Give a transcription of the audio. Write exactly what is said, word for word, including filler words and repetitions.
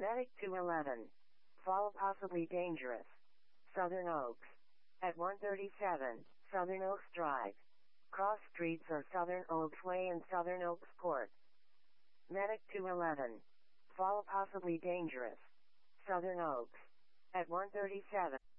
Medic two eleven. Fall possibly dangerous. Southern Oaks. At one thirty-seven, Southern Oaks Drive. Cross streets are Southern Oaks Way and Southern Oaks Court. Medic two eleven. Fall possibly dangerous. Southern Oaks. At one thirty-seven.